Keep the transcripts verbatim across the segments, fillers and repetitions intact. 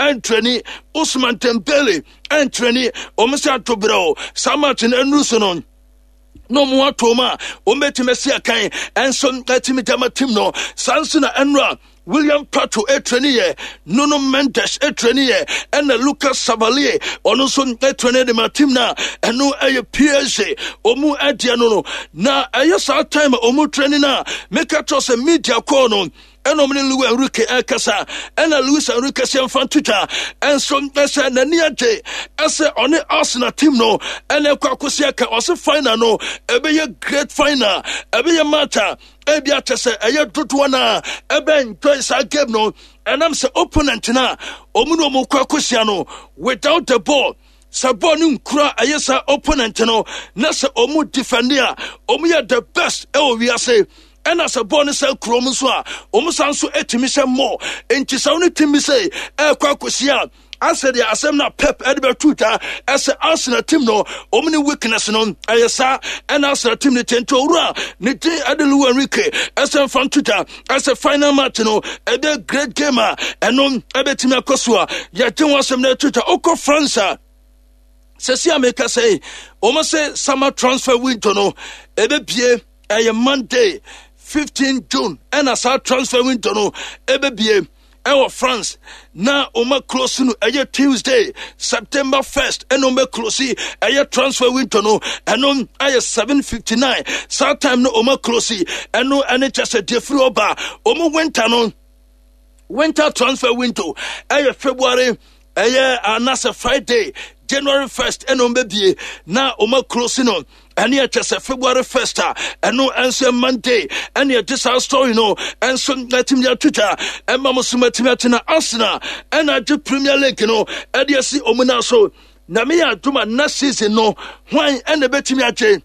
Anthony Usman Dembele Anthony Omisa Tobrao Samatin Enusonon no more toma Ometimesi Akai and son Latimitama Timno Sansuna Enra William Pato etreniye, Nuno Mendes etreniye, and Lucas Savalier, Onuson etrene de Matimna, and no aye P S A, Omu Adianono, na ayasa time Omu Trenina, make a toss a media corner. And Omni Louis Enrique Elcasa, and a Luis Enrique Sanfantita, and some Essa Naniate, Essa on the Arsenal team no, and a Kakosiaka also final no, a be a great final, a be a matter, a be a tessa, a year tutuana, a ben twice I gave no, and I'm the opponent na, Omuno Mukakosiano, without the ball. Sabonum kura ayesa opponent no, Nasa Omu defendia, Omuya the best, oh we are say. And as a bonus, Chromuswa, Omusanso etimisha more, and Chisauni Timise, El Quacosia. I said, the Asemna Pep Edbert Tuta, as a Arsenal team no, Omni weakness non, Ayasa, and Arsenal team the Tentora, Niti Adelu Enrique, as a fan Tuta, as a final Martino, a great gamer, and non Abetima Kosua, Yatin was some Tuta, Oko Franza. Cecia make us say, Omase summer transfer window no, Ebe Pie, a Monday. fifteenth June and as our transfer window no ebebie our France na oma close no a Tuesday September first and oma close a transfer window no and on I seven fifty-nine so time no oma close and no any just a different oba oma winter no winter transfer window a February a another Friday January first and on baby na oma close no and yet just a February first and no answer Monday and yet this our story no and so let him your Twitter and Mama Sumatina Arsenal and I do Premier League no and you see Omuna so Namia Duma next season no why and the Betimia J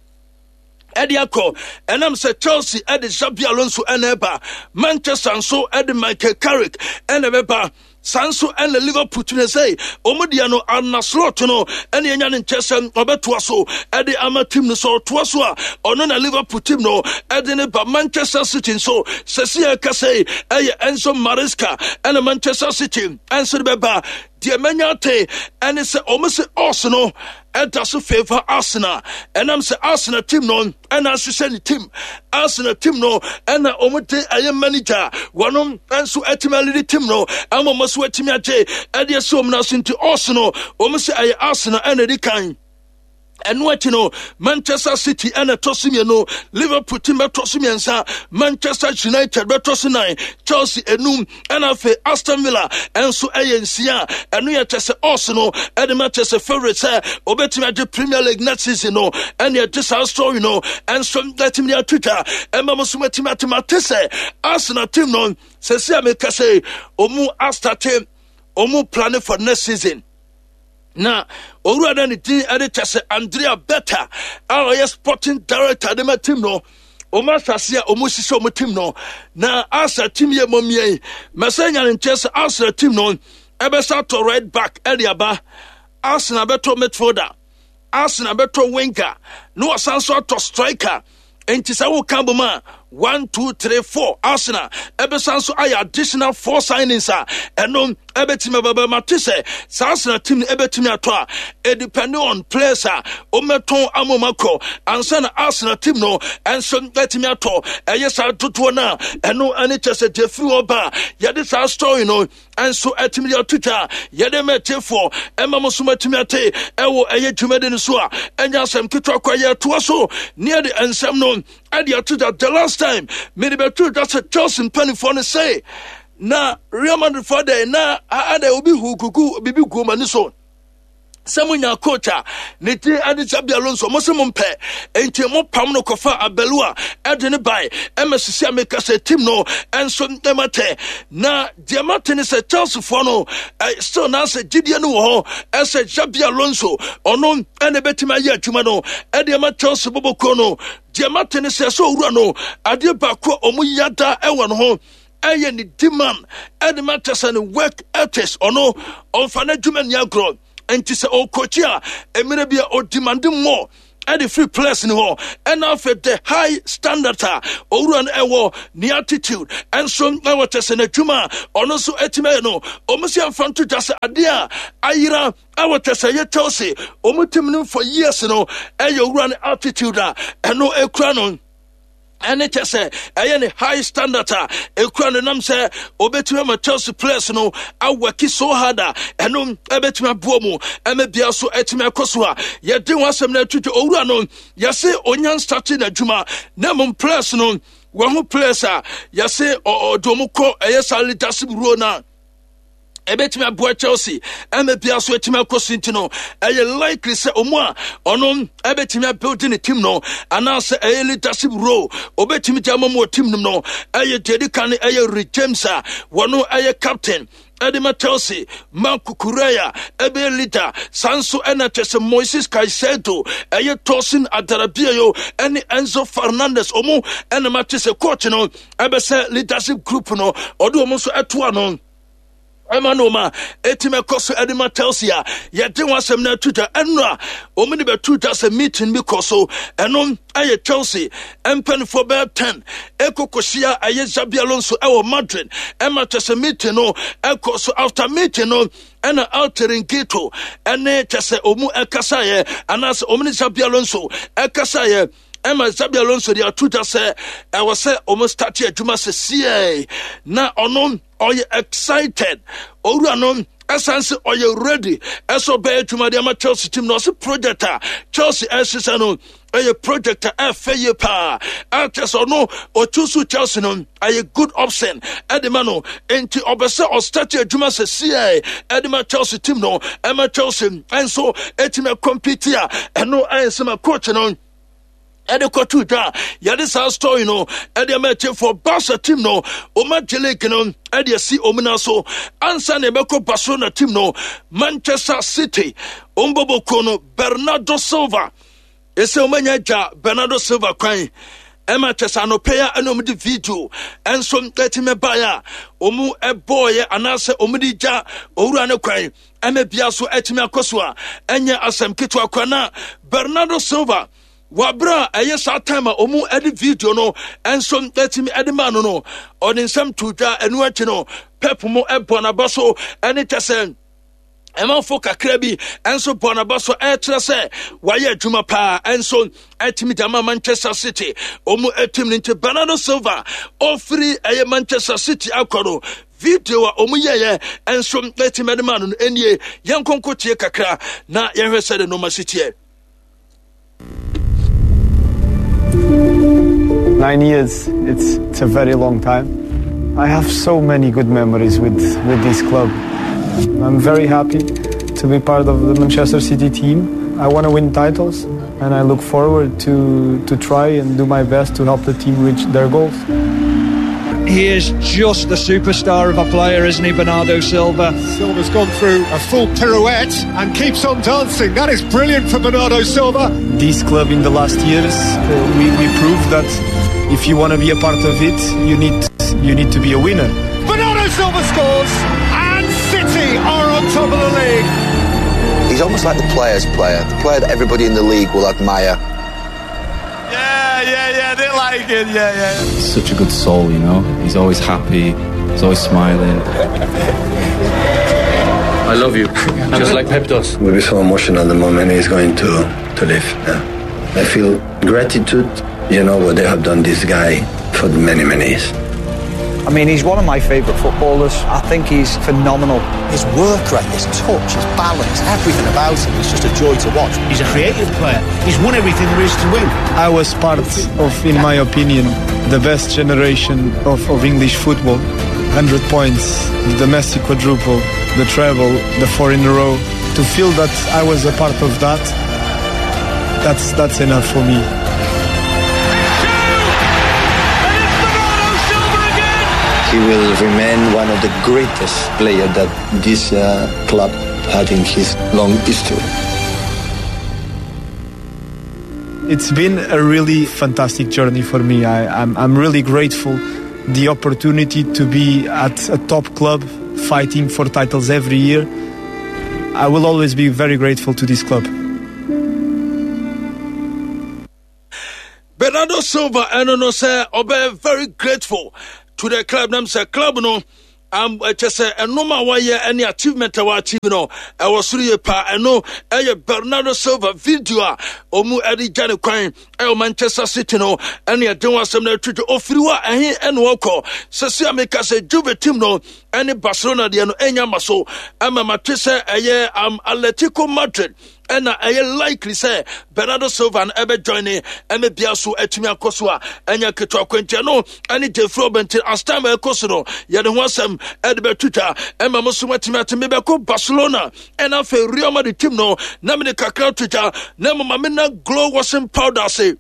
Ediako and I'm say Chelsea at the Xabi Alonso and Eba Manchester and so at the Michael Carrick and Eba Sanso and the Liverpool to say, Omodiano and Naslotono, and the Yan Chesham, Obetuaso, at the Ama team so Tuasua, or non a Liverpool team no, at the Manchester City so, Cecilia Cassay, Enzo Maresca, and the Manchester City, and Beba, dear Manyate, and it's almost Arsenal. And that's a favor Arsenal. And I'm say Arsenal team no, and I say the team, Arsenal team no, and I omote I am manager. One on and so etimally team no, I'm almost waiting me a day, and yes, so I'm now into Arsenal, almost I Arsenal and the kind. And what you know, Manchester City and a Tosimia no, Liverpool team Tosimiansa, Manchester United Betosinai, Chelsea Enum, and Afe Aston Villa, and so A N C A, and we are just Arsenal, and the Manchester favorites, Obetima the Premier League next season, no, and yet this our story, no, and some let him near Twitter, and Mama Sumatima Matisse, Arsenal team no, Cecilia Mekase, Omu Asta team, Omu planning for next season. Na owura na di editor say Andrea Beta our sporting director de my team no o ma sase o mo sise o mo team no na asa team ye momie mesenya ne chese asa team no ebe start to right back Eliaba Arsenal beto midfielder Arsenal beto winger no asanso to striker enti sa wo kambo ma one two three four Arsenal ebe sanso ay additional four signings a eno ebetime baba matise sa Arsenal team ebetime ato a e depend on players a o meton amomako ansa na Arsenal team no enso betime ato eye sa toto na eno ani chese defri oba ye de sa story no enso etime ya Twitter ye de mete for ema musuma time ate ewo eye dwumade ne so a enya asem kitwa kwa ye to so near the ensem no ade atuta the last time maybe betu that's a Chelsea penny for the say na Real Madrid for the na ada obi hukuku bibi goma ni so Samunya coacha neti ade Xabi Alonso mo se mo mpe enti mo pam no kofa abelua ade ne bai emesisi ameka se team no enso ndemate na diamante ne se Chelsea for no still na se gidie no ho ese Xabi Alonso ono ene betima ya adwuma no ade ma Chelsea boboko no diamante ne se so owura no ade ba ko omu yada ewo no ho eye ni demand ade ma tesa ne work ethics ono on fana dwuma ni agro enti se o coachia emire bia o demanding more the free players in hall and after the high standard owura no ewo ni attitude and so na wotese na dwuma ono so etime no omusi amfanto jase ade a ayira awotese ye Chelsea omutim no for years no e owura no attitude a eno ekura no ene chese eye high standard a ekura no nam se obetime ma Chelsea players no awaki so harder eno ebetime bomu eme bia so etime koso a ye de wasem na tutu owura no yase onyan start na dwuma na mum players no wahu players a yase odomuko eye leadership role na ebetime aboa Chelsea eme bia so etime koso ntino eye likely se omu a ono ebetime building a team no announce eye leadership role obetime jama mo team no eye dedikan eye James a wono eye captain Edima Chelsea, Marco Correa, Ebe Lita, Sanso Enates, Moises Caicedo, Eye Tosin Adarabio, and Enzo Fernandez, Omo, and the matches a coach, no, Ebe se leadership group, no, or do almost at one. Emanoma, etime koso Edima Chelsea, yet there was some tutor, Enra, Omini be tutors a meeting because so, and on Aye Chelsea, Empen for bear ten, Eko Kosia, Aye Zabi Alonso, our Madrid, Emma Tessa meeting, no, Eko so after meeting, no, and altering Gito, and ne Tessa Omu Ekasaye, and as Omni Zabi Alonso, Ekasaye. Emma Zabi Alonso, the tutor say, I was say almost thirty a Juma se C na onon or you excited or anon essence or you ready as obey to my Chelsea team no se projector Chelsea essence a projector a fair power actors or no or choose Chelsea no a good option at the mano into obese or start a Juma se C Edima Chelsea team no Emma Chelsea and so etime compete here and no I am some coach no Ede kotu da yade sa story no ede mete for Barca team no o ma jelek no ede si omina so ansa ne beko Barcelona team no Manchester City ombobo kono Bernardo Silva ese omanya ja Bernardo Silva kwan ema tesa no pair anom di video enso etime baya omu e boy anase omudi ja owura ne kwan ema bia so etime akoso a enye asem ketu akwana Bernardo Silva Wabra aye sa time omu edit video no enso etimi edima no no oni nsam tuja enu achi no pep mo ebona baso eni tesen ema fo kakra bi enso bona baso e kire se waye adwuma pa enso etimi dama Manchester City omu etim nti Bernardo Silva ofri aye Manchester City akodo video a omu yeye enso etimi edima no enie yankonko tie kakra na yehwese de no ma City. Nine years, it's it's a very long time. I have so many good memories with, with this club. I'm very happy to be part of the Manchester City team. I want to win titles and I look forward to, to try and do my best to help the team reach their goals. He is just the superstar of a player, isn't he, Bernardo Silva? Silva's gone through a full pirouette and keeps on dancing. That is brilliant for Bernardo Silva. This club in the last years, uh, we, we proved that if you want to be a part of it, you need you need to be a winner. Bernardo Silva scores and City are on top of the league. He's almost like the player's player, the player that everybody in the league will admire. Yeah, yeah, yeah, they like it, yeah, yeah. He's such a good soul, you know. He's always happy, he's always smiling. I love you, just like Pep does. We'll be so emotional the moment he's going to, to leave. Yeah. I feel gratitude, you know, what they have done this guy for many, many years. I mean, he's one of my favourite footballers. I think he's phenomenal. His work rate, his touch, his balance, everything about him is just a joy to watch. He's a creative player. He's won everything there is to win. I was part of, in my opinion, the best generation of, of English football. one hundred points, the domestic quadruple, the treble, the four in a row. To feel that I was a part of that, that's, that's enough for me. He will remain one of the greatest players that this uh, club had in his long history. It's been a really fantastic journey for me. I, I'm, I'm really grateful the opportunity to be at a top club fighting for titles every year. I will always be very grateful to this club. Silva and no say obe very grateful to the club. Nam say club no um just say a normal why any achievement our achieve no I was really pa and no a Bernardo Silva video omu Eddie Johnny Quine el Manchester City no any a don't want some to ofriwa and and woko Sasia make us a Juve team no any Barcelona the no enya maso ama matese a um Atletico Madrid and I likely say Bernardo Silva and Ebe joining Eme Biasu Etimia Kosua Enya Ketua Quentiano and it Flobent as time El Cosino Yadon Wasam Edbe Tuta Emma Musuma Timati Mebeko Barcelona and I feel Real Madrid team no Namine Kakao Tuta Nemo Mamina glow washing powder say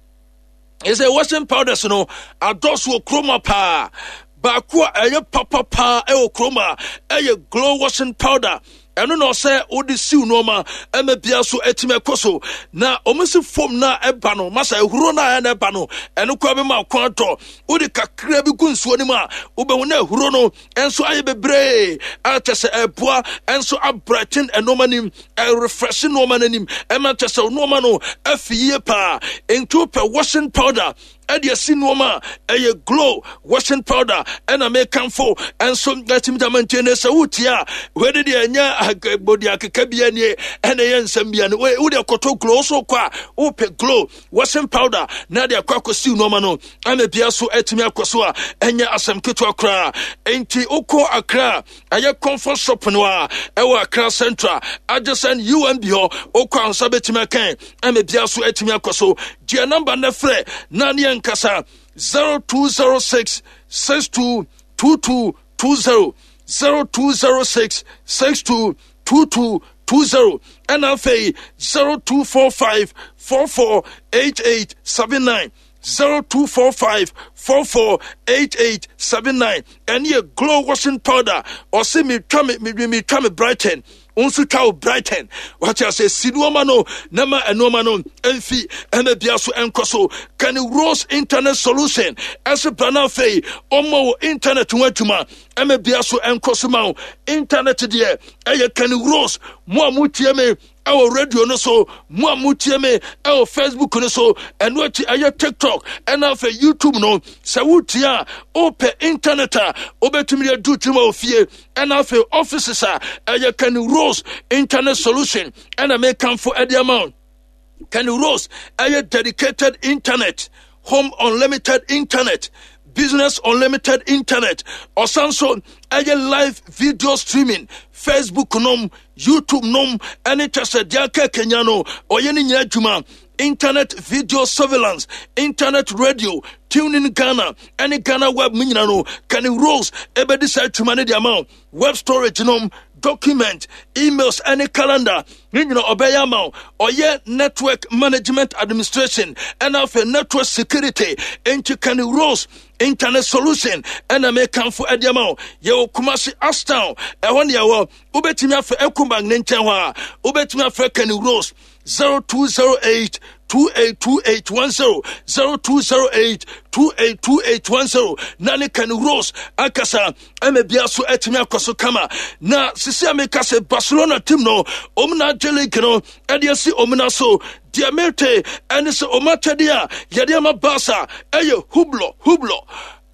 is a washing powder no a dos will chroma pa Bakua a papa pa e chroma a glow washing powder. Eno no say odi siw no ma ema bia so etime koso na omisi fom na eba no masa ehuro na ya na eba no eno kwa be ma kwa to odi kakra bi gunsuo ni ma obehu na ehuro no enso aye bebre atese eboa enso abratin enoma nim e refresh no ma nanim ema tese no ma no afiye pa into per washing powder Edia sinoma a glow washing powder and a make for and some that him to maintain a sautia whether the anya body akabiani and a yansambian way would a koto glow so qua ope glow washing powder nadia kwako si nomano I'm a biaso etimia kosua enya asam kitwa kra enti oko akra aya comfort shop noa ewa akra central adjacent U M B ho oko ansabetima kan I'm a biaso etimia koso dia number na fre nani Kasa zero two zero six six two two two two zero zero two zero six six two two two two zero and I'll say zero two four five four four eight eight seven nine zero two four five four four eight eight seven nine and ye glow washing powder or see me try me me me try me brighten. Unsu tau Brighton. What I say, Sinuamano, Nama and Nomano, Enfi, and the Biasu and Koso, can you Rose Internet Solution? As a Banafe, Omo Internet Wetuma, and the Biasu and Cosimo, Internet dear, and can you Rose, Muamutiame, our radio no so, Muamutiame, our Facebook no so, and what I TikTok, and our YouTube no, Sawutia, Ope Internet, Obetumia do to fear, and our offices are, I can Rose Internet Solution, and I may come for any amount. Can you Rose a dedicated internet, home unlimited internet, business unlimited internet, or Samsung a live video streaming, Facebook nom, YouTube nom, and it just a Diaka Kenyano or Yeni Juma. Internet video surveillance, internet radio, tune in Ghana, any Ghana web minano, can you Rose ever decide to manage the amount, web storage nom, document, emails, any calendar, you know, obey amount, or yet network management administration, and after network security, and you can Rose internet solution, and I may come for a amount, you Kumasi Astown, and one year, Ubetimia for Ekumbang Nintenwa, Ubetimia for Can Rose. zero two zero eight two eight two eight one zero zero two zero eight two eight two eight one zero Nani can Rose Akasa Eme Biasu Etimia Koso Kama na sisi ameka se Barcelona team no omna jele kino ediasi omna so diamete ene se omata dia yade ama Barca eye hublo hublo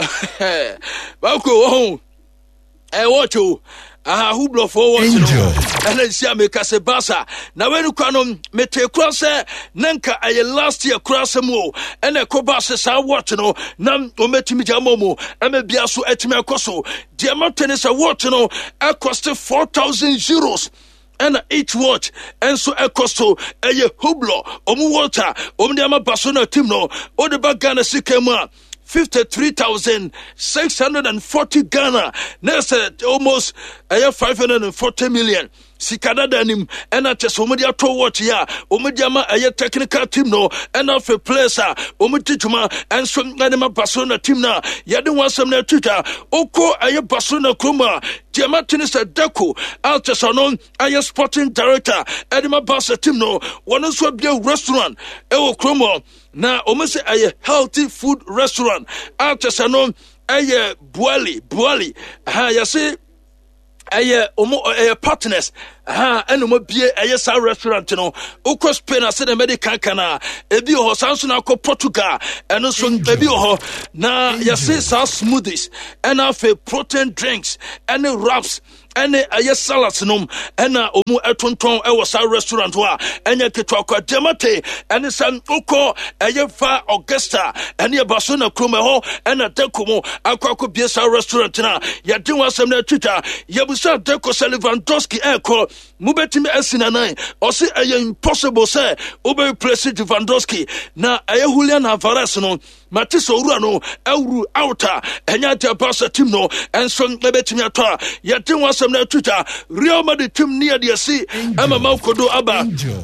bako oh eh watch you aha hublo for what and then see make us a Barca na when you kwanom mete cross nanka aye last year cross mo and e ko Barca sa watch no nam o metimi jamomo e me bia so etimi akoso dia tennis watch no e cost four thousand euros and each watch and so e cost aye hublo omu water omu dia ma Barcelona team no o de bagana sikema fifty-three thousand six hundred forty Ghana. Next, uh, almost uh, five hundred forty million. Sikada danim ena chese omudia to watch ya omudia ma aye technical team no ena fe players a omutituma enso nganema Barcelona team na yade wansam na tuta oko aye Barcelona kroma Diama tennis Deco Altesa no aye sporting director edema Barca team no wono so bia restaurant e wo kroma na omese aye healthy food restaurant Altesa no aye Buali Buali ha yase ɛyɛ ɔmo ɛyɛ partners ha ɛna mo bie ɛyɛ sa restaurant no ukɔ Spain ase na medical kana ebi wɔ hɔ sanso na akɔ Portugal ɛno so ebi wɔ hɔ na yɛse sa smoothies ɛna afɛ protein drinks ɛne wraps ɛne ɛyɛ salads nom ɛna ɔmo ɛtontɔn ɛwɔ sa restaurant hɔ a ɛnyɛ ketewa kɔ demate ɛne san ukɔ ɛyɛ fa Augusta ɛne ɛba so na kurom ɛhɔ ɛna deko mo akɔ akɔ bie sa restaurant na yɛde wɔn asɛm na twitwa yɛbusa deko Lewandowski ɛkɔ mubetimi asina nine ɔse ɛyɛ impossible sɛ ɔbɛ place Lewandowski na ɛyɛ Julian Alvarez no Matisse Owura no ɛwuru outa ɛnya de Barca team no ɛnso ɛbɛtimi atɔ a yɛde wɔn asɛm na twitwa Real Madrid team ne yɛde asi ɛma Maukodo aba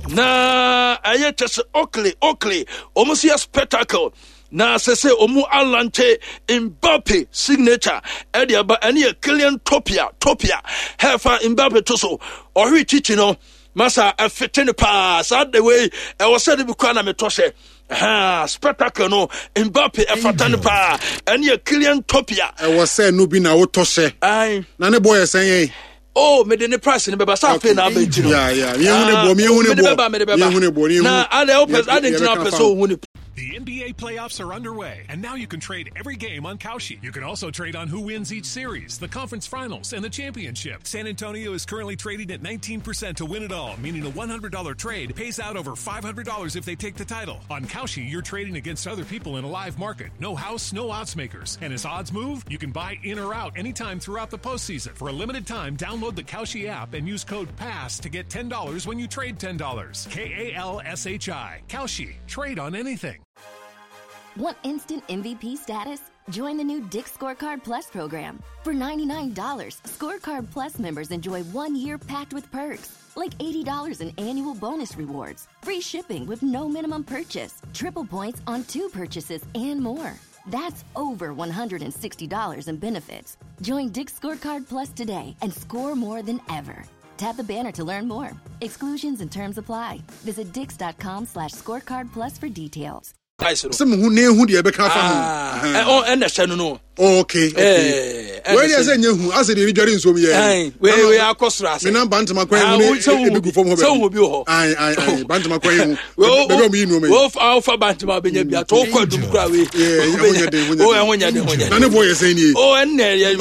na ɛyɛ Chelsea Oakley Oakley ɔmo si spectacle na sese omu alante Mbappe signature edi aba eni e Kylian Topia Topia hefa Mbappe to so ohwi chichi no masa afete pa sa the way e was said bi kwa na metoshe ha spectacle no Mbappe efatane pa eni e Kylian Topia e was say no bi na wo toshe ai na ne boy say oh me de ne price ne beba sa fe na abeti no yeah yeah me hu ne bo me hu ne bo me hu ne bo ni hu na ale opes ade tina peso hu ne. The N B A playoffs are underway, and now you can trade every game on Kalshi. You can also trade on who wins each series, the conference finals, and the championship. San Antonio is currently trading at nineteen percent to win it all, meaning a one hundred dollars trade pays out over five hundred dollars if they take the title. On Kalshi, you're trading against other people in a live market. No house, no odds makers. And as odds move, you can buy in or out anytime throughout the postseason. For a limited time, download the Kalshi app and use code PASS to get ten dollars when you trade ten dollars. K A L S H I. Kalshi. Trade on anything. Want instant M V P status? Join the new Dick's Scorecard Plus program. For ninety-nine dollars, Scorecard Plus members enjoy one year packed with perks, like eighty dollars in annual bonus rewards, free shipping with no minimum purchase, triple points on two purchases, and more. That's over one hundred sixty dollars in benefits. Join Dick's Scorecard Plus today and score more than ever. Tap the banner to learn more. Exclusions and terms apply. Visit dix.com slash scorecard plus for details. Some who knew who the Ebeka family. Oh, and the channel. Okay. Where is it? You as the region so yeah. Where we are Cosras. Mina Bantama Quay. So will be home. I I Bantama Quay. Well, me no me. Wolf Alpha Bantama Benya to quite to Crawi. Yeah, oh, and when you're none of boys saying oh, and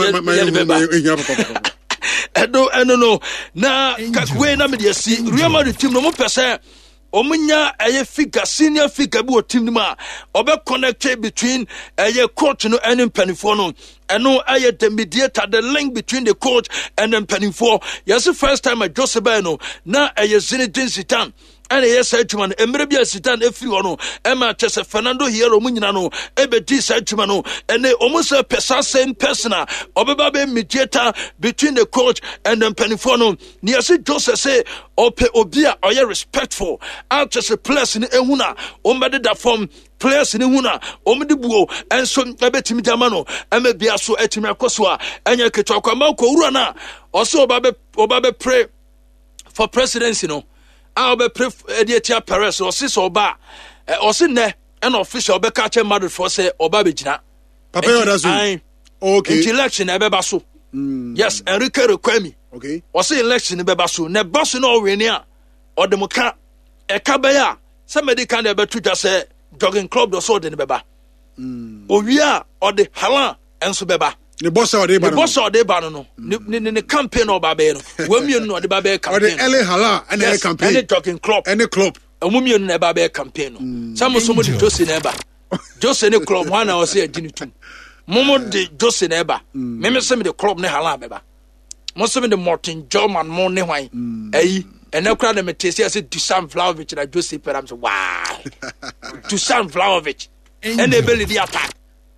my Edo eno no na kakwe na media si Real Madrid team no mo pese omunya eye figure senior figure bi o team ni ma obe connect between eye coach no and mpanifo no eno eye the mediator the link between the coach and mpanifo yes first time at Joseba no na eye Zinedine Zidane and yes Edman emre bia Zidane efiri ho no e ma chese Fernando Hierro mu nyina no e be di Edman no ene almost a person same person obeba be mediator between the coach and the mpanifo no ni yes Jose say ope obi a oye respectful out chese players ni ehuna ombede da form players ni huna omde buo enso ebetimi jama no eme bia so etimi akoso a enye ketwa kwa ma ko wura na oso oba be oba be pray for presidency no a oba pray Edia Perez o sis oba o se ne an official be ka che Madrid for say oba be gina papa yodazu okay in election e be ba so yes Enrique Requemi okay o se election e be ba so ne ba so no wini a o de mo ka e ka be ya se medical e be to just say jogging club do so de ne beba mm owia o de hala enso beba the boss o de ba no the boss o de ba no ne ne campaign o ba be no wamienu no de ba be campaign o de ele hala and ele campaign any jogging club any club omumienu na ba be campaign no some so mo de Jose na ba Jose ne club one na o say agini tu momo de Jose na ba me me se me de club ne hala beba mo se me de Martin German mo ne hwan ayi and now crowd them say Dusan Vlahovic and Jose Peram so wow Dusan Vlahovic and the ability attack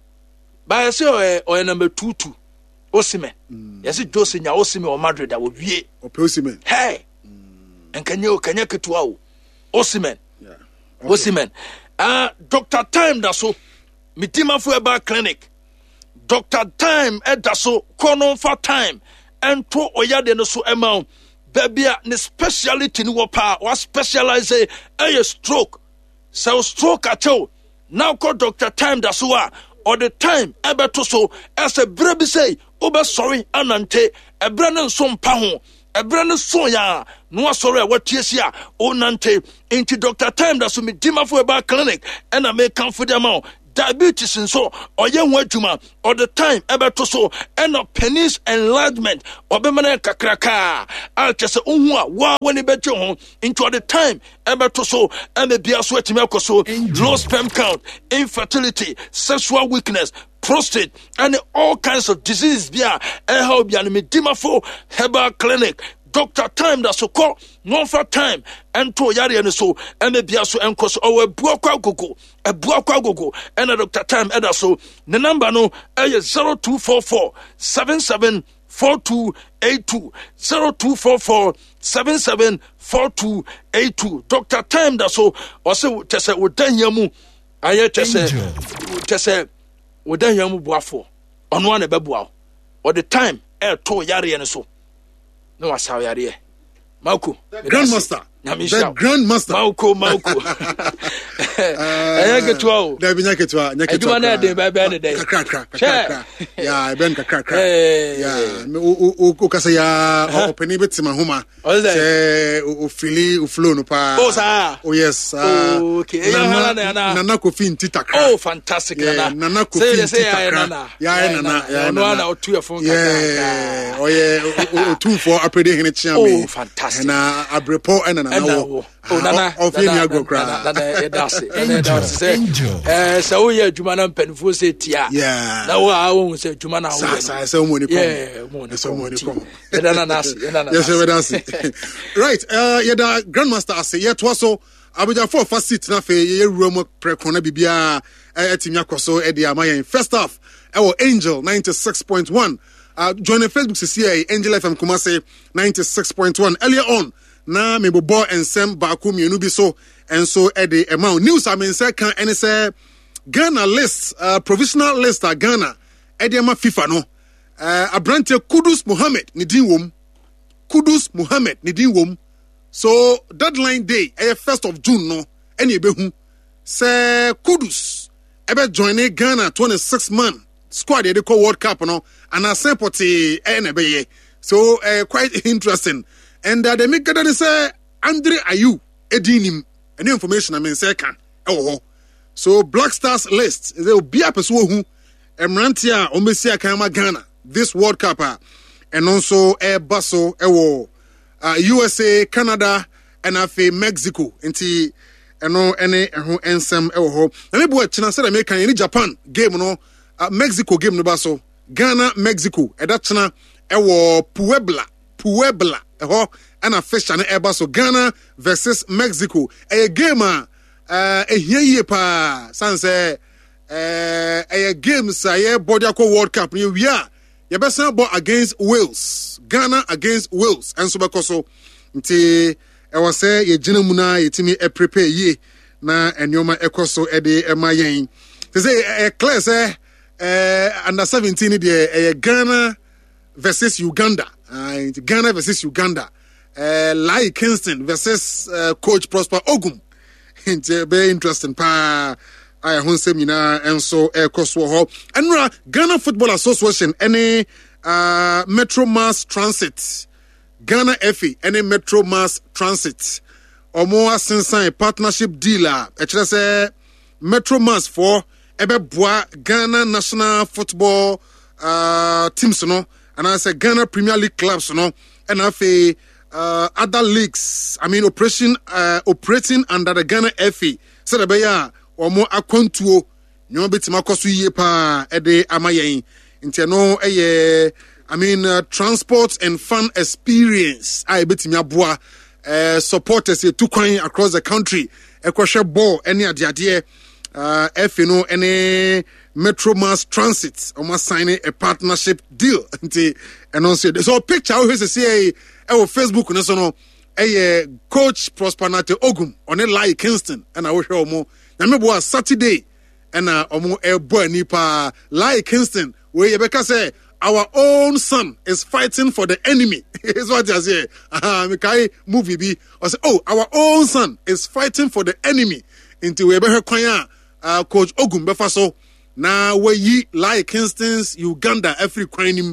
by say or number two two Osimhen yes Jose nya Osimhen or Madrid that would be Osimhen hey and can you can you get to Osimhen yeah Osimhen ah Doctor Time that so mitima for about clinic Doctor Time at that so kono for time and to oyade no so amount baby ne speciality ni wo pa wa specialize a stroke so stroke at you now call Doctor Time da so a or the time ebe to so as a baby say oba sorry anante ebra no nso mpa ho ebra no so ya no asore a watiesi a onante into Doctor Time da so me dimafo eba clinic and I make comfortable diabetes nso oye ho adwuma all the time ebeto so and penis enlargement obemana kakraka a chese ohu a wa woni beje ho into all the time ebeto so and be bia so atimi akoso low sperm count, infertility, sexual weakness, prostate and all kinds of diseases bia e help bia me dimafo herbal clinic. Doctor Time da so call one for time and to yare and so and bia so enkos o ebua kwa gogo ebua kwa gogo and Doctor Time eda so the number no e zero two four four seven seven four two eight two zero two four four seven seven four two eight two. Doctor Time da so o se tese wodanya mu aye tese tese wodanya mu buafo ono na bebua all the time e to yare and so no wasawiyare Mauko the grandmaster the grandmaster Mauko Mauko eh getwa da binya ketwa nya ketwa na de ba ba de kakra kakra ya ben kakra ya o kasa ya openi betima homa se o fili o flow no pa oh sa oh yes okay ya na na na Kofi Ntitakra oh fantastic na na Kofi Ntitakra ya na ya no na o two phone kakra oh yeah o two for apede hene chia me oh fantastic na abrepo ena na wo oh nana ofini agokra na na edase edase say eh say wo ye adwuma na mpanifo say tia na wo a wo say adwuma na wo sa sa mo ni kom yeah mo ni so mo ni kom edana na ase edana yes we dance right uh yeah the grandmaster ase yet so Abuja for first seat na fe ye ruo mo prekona bibia etimi akoso e dia mayen first half e wo Angel ninety-six point one uh join the Facebook C C A Angel F M Kumasi ninety-six point one earlier on na me bobo ensem baako mienu bi so enso e de amount news I mean say kan any say Ghana list uh, provisional list uh, Ghana e de ma FIFA no uh, Abrante Kudus Mohammed ni din wom Kudus Mohammed ni din wom so deadline day e first of June no ene ebehu say Kudus ebe join Ghana twenty-six man squad they call World Cup no and a sepoti ene be so uh, quite interesting. And uh, they make that they say Andre Ayew edinim any information I mean say can oh so Black Stars list they will be a person who emrantia ombesia kama Ghana this World Cup uh, and also air basso ewo uh, U S A Canada and afi Mexico nti eno ene eho ensem ewo ho na me bo china say American any Japan game no uh, Mexico game no basso Ghana Mexico eda china ewo Puebla Puebla eho ana fisha na eba so Ghana versus Mexico a game a uh, ehie pa sanse eh a game say ye body akọ World Cup ni wi a ye be san ball against Wales Ghana against Wales enso be koso nti e was say ye gina mu na yetimi e prepare ye na enioma ekoso e de e mayen they say e clear say eh under seventeen de e Ghana versus Uganda uh, Ghana versus Uganda uh, Lai Kingston versus uh, Coach Prosper Ogum it's uh, very interesting pa I hon seminar and so air cross ho and Ghana Football Association any uh, Metro Mass Transit Ghana F E any Metro Mass Transit or more since a partnership dealer actually say Metro Mass for ebe boa Ghana National Football uh, teams no and I say Ghana Premier League clubs no and I say uh, other leagues I mean operation uh, operating under the Ghana F E so the beya or more akwantuo nyo betima kwaso yie pa e de amayen nti no eye I mean uh, transport and fun experience I betimi aboa uh, supporters to kwan across the country e kwahwe ball any adeade uh F you know any Metro Mass Transit almost signing a partnership deal nti announce so picture how he say e o Facebook no so no eh Coach Prosper Nate Ogum on a Lai Kingston and I wish omo na me bo Saturday and uh omo e bo ani pa Lai Kingston we ye beka say our own son is fighting for the enemy is what I say ah me kai movie bi or say oh our own son is fighting for the enemy into we be kwan uh Coach Ogum befa so na we yi Lai Kingston's Uganda every kwan him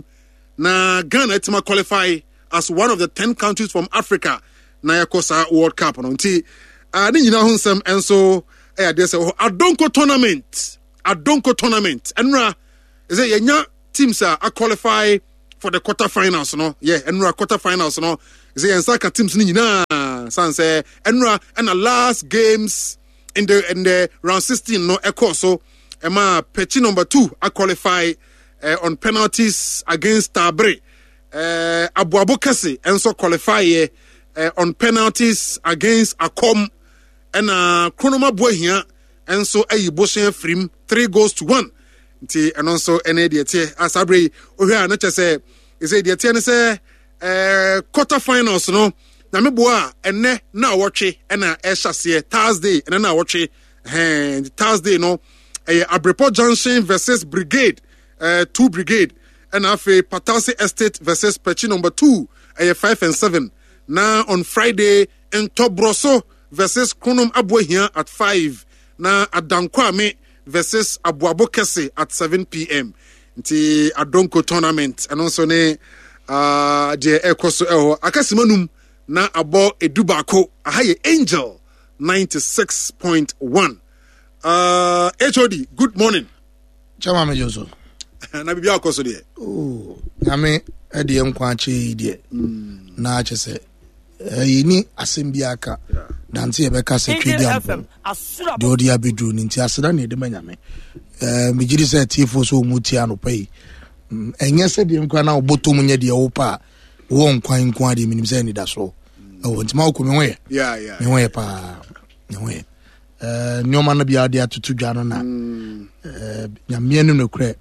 na Ghana etima qualify as one of the ten countries from Africa na yakosa World Cup no nti ani nyina ho nsem enso e ade se Adonko tournament Adonko tournament enra is it yenya teams are qualify for the quarter finals no yeah enra quarter finals no is it ensaka teams ni nyina san say enra and the last games in the in the round sixteen no echo so ema pechi number two I qualify uh, on penalties against Tabre uh, Abu Abukasi enso qualify uh, on penalties against Akom and uh, Kronoma Bohia enso ayi Boshen Frim three goals to one nti and also ene de tie asabre ohia na chese is it de tie ne say uh, quarter finals no na me boa ene na watche na e hyase Thursday ene na watche eh Thursday no eh Abrepo Junction versus Brigade uh, two Brigade and afi Patasi Estate versus Pechi number two eh five and seven now on Friday in Tobroso versus Kronum Abohia at five na Adankwame versus Abuabo Kese at seven p.m. nti Adonko tournament and also ne uh je ekoso eho akasimanum na abo edubako ahaye Angel ninety-six point one. Uh H O D, good morning. Chama me Joso. Na bibia akoso de. Oh, na me e de nkwache de. Na chese eh ni asembia aka. Dante e beka se twedi ampo. De odi abedu ni nti aseda na de manyame. Eh me gidi se tifo so muti anopai. Enye se de nkwa na obotom nya de wo pa. Wo nkwan nkwa de minim se ni da so. Oh, nti ma ko me we. Yeah, yeah. Me we pa. Me we. Eh nyoma na bia de atutu dwa na. Eh nyame anu no kre.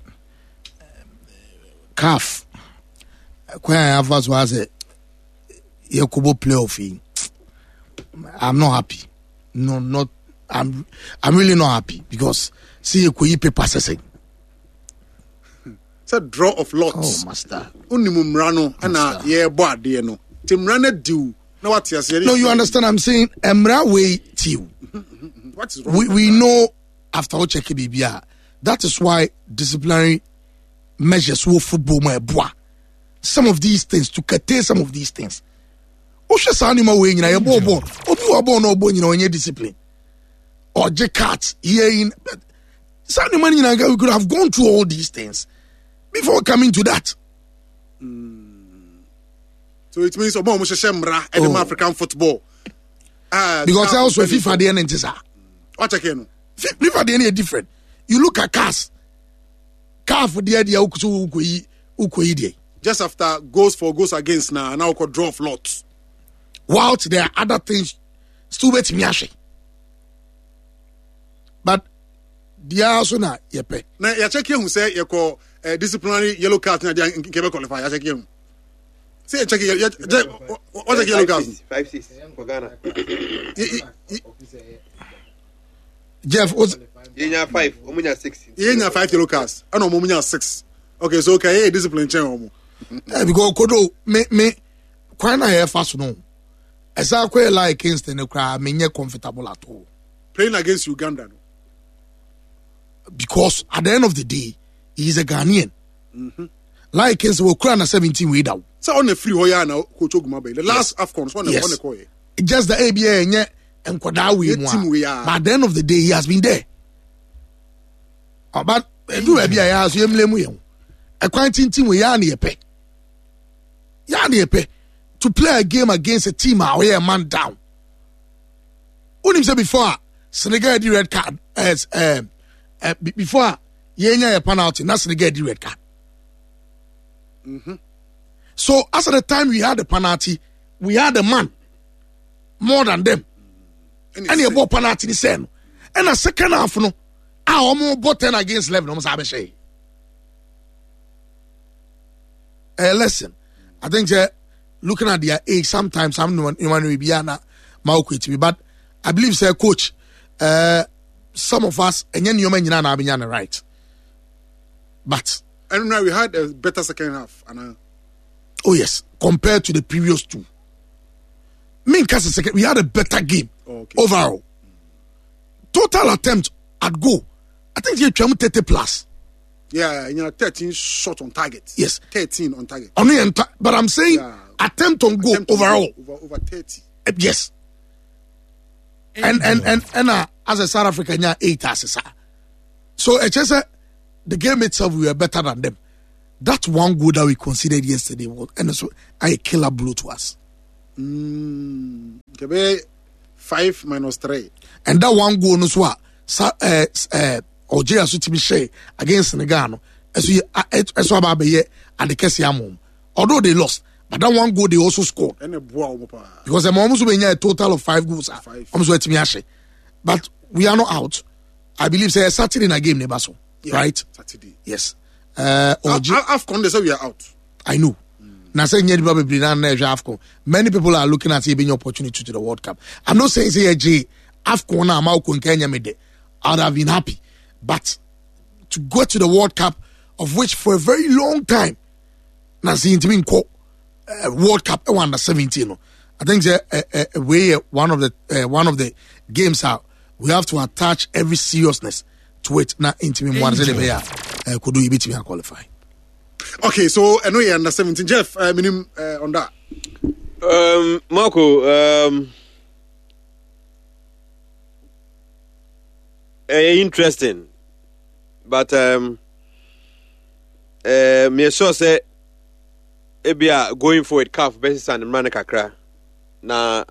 Calf. Kwa ya fa so ase Yakubu playoff. I'm not happy. No, not I'm I'm really not happy because see you could paper assessing. It's a draw of lots. Oh, master. Unimum rano and a yeah board dear no. Tim Rana do no what you're saying. No, you understand I'm saying Emra way till. What is wrong? We we know after all check B B R. That is why disciplinary measures will football my boy. Some of these things to curtail some of these things. Osha sanima we nyina ye bobo. Obi wa bo no bo nyina onye discipline. Or J cat here in sanima nyina we could have gone through all these things before coming to that. Mm. So it means obo mo shemra and oh. African football. Uh, because also FIFA dey na ntisa. What check no? FIFA dey na different. You look at C A S. C A F dey dey ukuso ukoyi ukoyi dey. Just after goals for goals against now now could draw of lots. Whilst there are other things still wait me ashe. But the also na yepe. Na ya check who say you call uh, disciplinary yellow card na dey kebe qualify. Ya check him. Say check ya what check yellow card? five six for Ghana. Jeff was Yenya five, omunya six. Yenya five yellow cards. Ana omunya six. Okay, so okay, hey, discipline change omo. Eh because kodo me me kwana here fast no. Esa kwe like Kingston no cry me nye comfortable at all. Playing against Uganda no. Because at the end of the day, he is a Ghanaian. Mm-hmm. Like Kingston will cry na seventeen way down. So on the free hoya na coach Ogumabe. The last yes. AFCON so on the yes. on the call. Just the A B A nye enkwada we mu. But at the end of the day he has been there. Oh, but do A B A ya so yemlemu yen. A quantity team we ya na yepe. Ya na yepe. To play a game against a team where a man down. Unim say before Senegal the red card as uh, uh, before yenya a penalty, na Senegal the red card. Mm-hmm. So as at the time we had the penalty, we had a man more than them. And you bought penalty the same. And a second half no, I almost bought ten against eleven. Almost have say. Uh, listen, I think uh, looking at their age, sometimes I'm no one will be ana maukwiti, but I believe say coach, uh, some of us and then you mean na be right. But I don't know, we had a better second half, and oh yes, compared to the previous two. Me and second, we had a better game okay. Overall. Total attempt at goal, I think you thirty plus. Yeah, you know, thirteen shot on target. Yes. thirteen on target. Only enta- but I'm saying yeah. attempt on goal attempt overall. Over, over thirty. Uh, yes. And and and and uh, as a South African, yeah, eight as a So it's just uh, the game itself, we were better than them. That one goal that we considered yesterday was and so a killer blow to us. Mm, okay, five minus three. And that one goal no so uh uh Oje aso timi share against Senegal. Eso eso aba be ye at the Kesiamom. Although they lost, but that one goal they also scored. Because the almost be a total of five goals. Almost timi ashe. But we are not out. I believe say Saturday in a game nebaso. Yeah, right? Saturday. Yes. Uh Oje AFCON they say we are out. I know. Now saying AFCON. Many people are looking at it being opportunity to the World Cup. I'm not saying say J AFCON na Malco in Kenya made. I'd have been happy. But to go to the World Cup, of which for a very long time, now see it mean uh, World Cup under seventeen. I think the uh, uh, way uh, one of the uh, one of the games are we have to attach every seriousness to it. Now into me one uh, could do it to qualify. Okay, so I know you're under seventeen. Jeff, uh, minimum uh, on that. Um, Marco, um, uh, interesting. But um, uh, me sure say, ebia going for it calf basis and man kakra na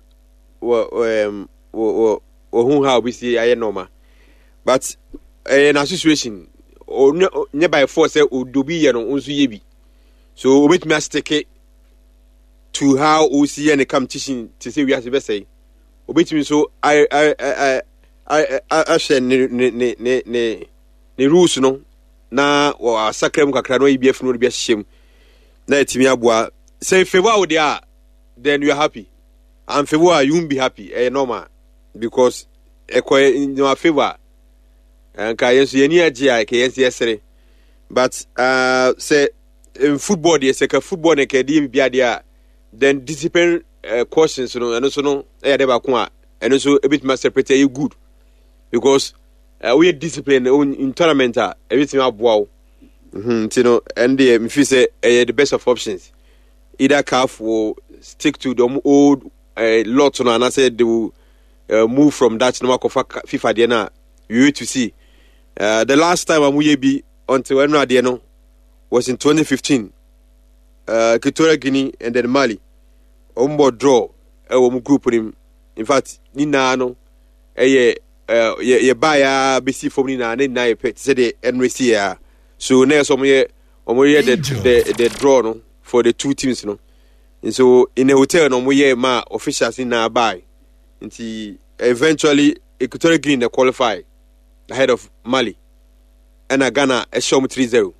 um wo wo who how we see aye normal. But in a situation, or nearby force say odobi ye no unsu ye bi. So wait me stick it to how we see any competition to say we have to say. Obet me so I I I I I I share ne ne ne ne the rules no na wa sakrem kakra no ibf no bia hiem na etimi aboa say favor wo there then you are happy and favor you won't be happy eh normal because e ko in your favor and ka yeso ye ni agia ke yes yesere but uh say in football dey say ka football ne ka dey bia there then discipline uh, questions no and so no e dey ba ko a and so a bit master separate you good because Uh, we are disciplined in tournament. Uh, everything up wow. Mm-hmm. You know, and the uh, if you say uh, the best of options, either C A F will stick to the old uh, lot, and I said they will uh, move from that to FIFA. Diana, you need to see. Uh, the last time I'm we be until when Diana was in twenty fifteen. Uh, Equatorial Guinea and then Mali. Ombo draw. Uh, group him. In fact, Nina no. Eh. Uh, ye ye buy a B C for me na na ye pet say the N R C ya so na so me omo ye the the the draw no for the two teams no and so in a hotel no mo ye ma officials in na buy until eventually Equatorial Guinea qualify ahead of Mali and Ghana a show me three zero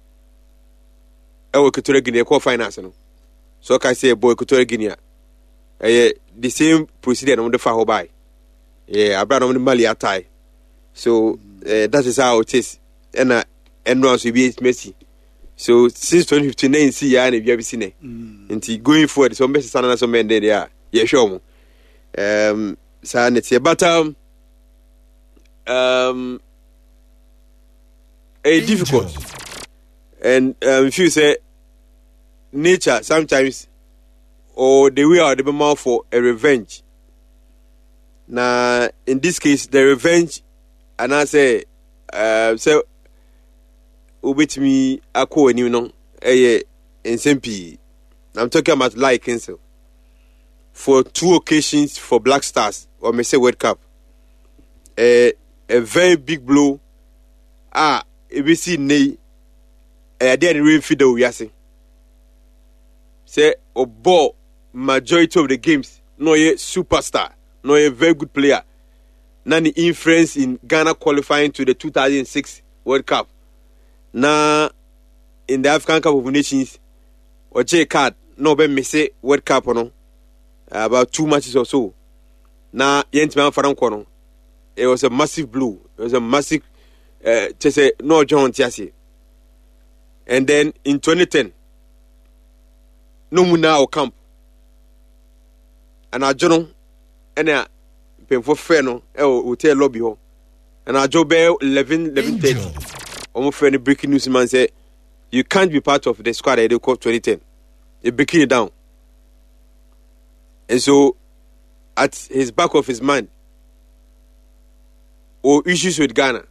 e Equatorial Guinea qualify finals no so I say boy Equatorial Guinea eh the same procedure no the fa ho buy. Yeah, I brought on the Mali atai. So uh, that is how it is. And uh, and now so be Messi. So since twenty fifteen, nine see ya and if you have seen it. Until going forward, so Messi sana so men there. Yeah, yeah, sure. Um, so it's here, but um, um, a difficult. And um, if you say nature, sometimes or the way are the more for a revenge. Now, in this case, the revenge, and I say, uh, so, ubit me, ako, and you know, eh, in Sempi. I'm talking about like cancel for two occasions for Black Stars or me say World Cup. A a very big blow. Ah, A B C nay. I didn't really feel the we are saying. Say, oh, ball majority of the games, no, ye superstar. No, a very good player. Now the influence in Ghana qualifying to the two thousand six World Cup. Now in the African Cup of Nations, or J card no be miss World Cup no about two matches or so. Now Yentman Farankono, it was a massive blow. It was a massive uh, to say no John Tiasi. And then in twenty ten, no Muna or camp, and our journal. And uh, pay for fair no, eh, hotel lobby ho, and our job eleven eleven thirty. almost friendly breaking news man say you can't be part of the squad that they call twenty ten. You're breaking it down. And so at his back of his mind or issues with Ghana.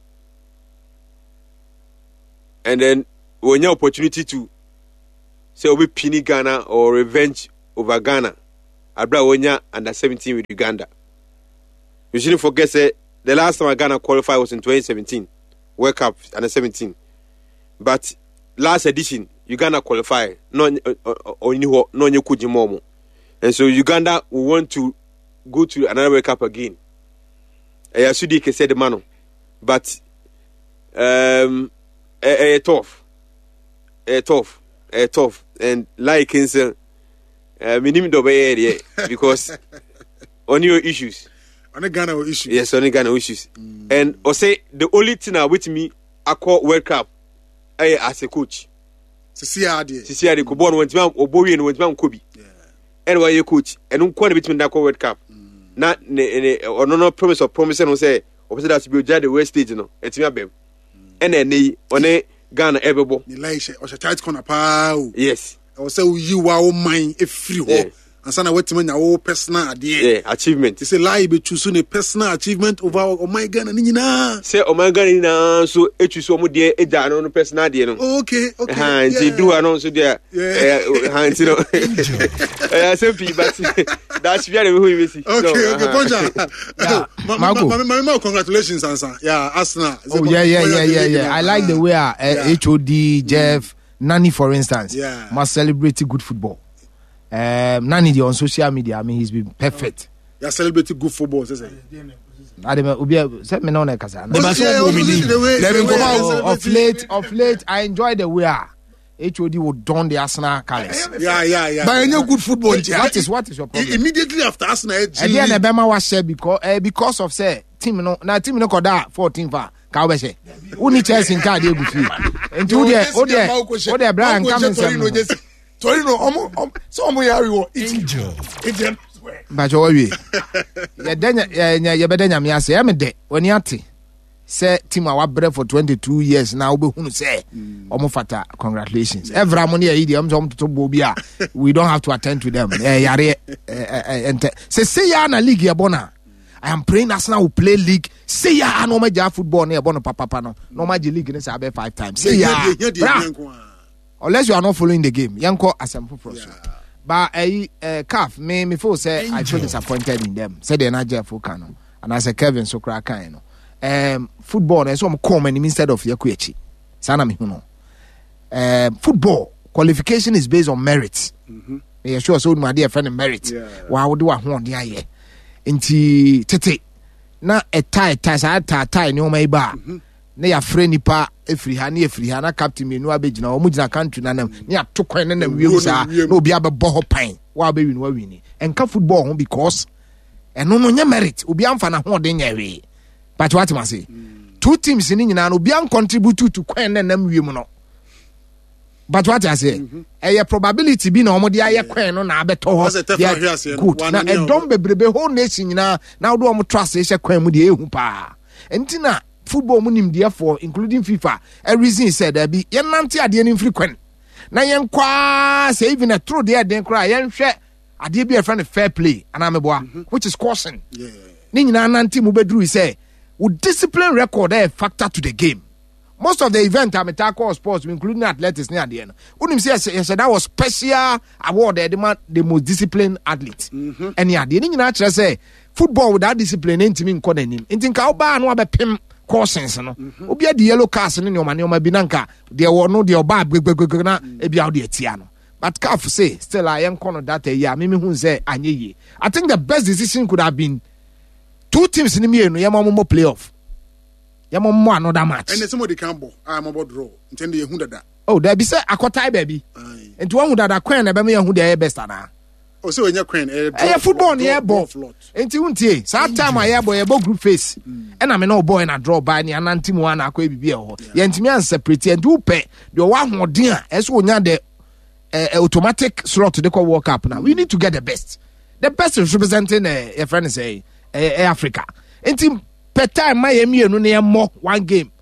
And then when you have opportunity to say we pini Ghana or revenge over Ghana, Abra Wonya under seventeen with Uganda. You shouldn't forget say the last time Ghana qualified was in twenty seventeen, World Cup under seventeen. But last edition, Uganda qualified, no no no Kujimomo. And so Uganda will want to go to another World Cup again. Ayasudi can say the man, but um, a, a tough, a tough, a tough, and like in say, minimum double area because on your issues. On the Ghana issues. Yes, on the Ghana issues. Mm. And I say the only thing now with me, I call World Cup, I as a coach. Sisi adi. Sisi adi. Kubon went to Oboye and went to Kobe. Anyway, you coach, and don't quite between that World Cup. Not or no promise or promise and say, opposite that to be judged the West stage, you know, it's me babe. And then they on a Ghana everbo. Elisha or a tight corner pow. Yes. I will say you are mine if free. And sana wait man your personal idea. Yeah, achievement. It's a lie be choosing a personal achievement over oh my Ghana nina. Say oh my Ghana nina so e choose so mo dey e ja no personal idea no. Okay, okay. Ha, nti do ano so there. Eh, ha nti no. Eh, simple but that's very who we see. Okay, okay, Ponja. Mama, congratulations Ansa. Yeah, Arsenal. Oh yeah, yeah, yeah, yeah, yeah. I like the way uh, H O D, Jeff, Nani for instance, yeah, must celebrate good football. Um, Nani on social media, I mean, he's been perfect. You are celebrating good football, say. I don't set me on a casa. Of late, of late, I enjoy the way H O D would don the Arsenal colours. Yeah, yeah, yeah. But any good football, what is what is your problem? Immediately after Arsenal, and then the Bema was said because uh, because of say team no, now team no koda fourteen fa. Kawe say, who need Chelsea in card? You go see. And two there, oh there, oh there, Brian coming. Torino, omo, so omo yari wo. Angel, angel. But you worry. Ya denya, ya ya bedenya me ase. Ya me de. Oni ate. Say team awa bre for twenty-two years now. Obe hunu say, omo fata. Congratulations. Every money I idi. Omo omo to bobia. We don't have to attend to them. Eh yari. Eh ente. Say say ya na league ya bona. I am praying Arsenal will play league. Say ya no maja football ne bona papa papa no. No maja league ne say abe five times. Say ya. Unless you are not following the game, Yanko Asempo Frost. But a uh, calf, me me feel say I feel disappointed in them. Say they're not Jeff Okano, and I say Kevin Sokra Kaino. Um, football is some common instead of Yakuichi. Sana mi huno. Um, football qualification is based on merit. Mm-hmm. Yeah, sure. So my dear friend, merit. Wow, do I want the eye? Inti tete na a tie tie sa tie tie no mai ba. Na ya frɛ nipa efiri ha na efiri ha na captain me no abegyina o mu gyina country na nam na atokwan na nam wiem sa na obi abɛbɔ ho pan wa abɛwi no wawini enka football ho because ɛno no nya merit obi amfa na ho de nya we but what must say two teams ni nyina no obi an contribute to kwan na nam wiem no but what I say ɛyɛ probability bi na ɔmo de ayɛ kwan no na abɛtɔ ho good na ɛdɔm bebrebe whole nation nyina na wo do ɔmo trust ɛhyɛ kwan mu de ehu pa entina football munim therefore including FIFA a reason said there be yen nante ade no infrequent na yen kwa say even a true there den cry yen hwe ade bi a friend fair play ana meboa which is caution yeah ni nyina nante mu bedru say would discipline record a factor to the game most of the event am tackle sports including athletics ni ade no unim say yes that was special award the man the most disciplined athlete and ade ni nyina kire say football without discipline ntimi nko nanim ntinka oba no abepem cautions no obi ade yellow cards no nyoma nyoma bi nanka de wo no de oba gbegbegbeg na e bia de atia no but C A F say still I am kono that year me me hu say anye ye I think the best decision could have been two teams ni me no yema mo playoff yema mo another match and somebody can bo am about draw intend ye hu dada oh there be say akotai baby enti wo hu dada kwan na be me hu de best ana o say when you queen eh football near ball enti untie sa time aye boy ebo group face e na me no boy na draw by ni ananti mu ana akwa bibi e ho ye ntimi an separate and do pe de wa hoden a eso onya de automatic slot to the World Cup now we need to get the best the best is representing a uh, friend say uh, Africa enti per time my emienu na mo one game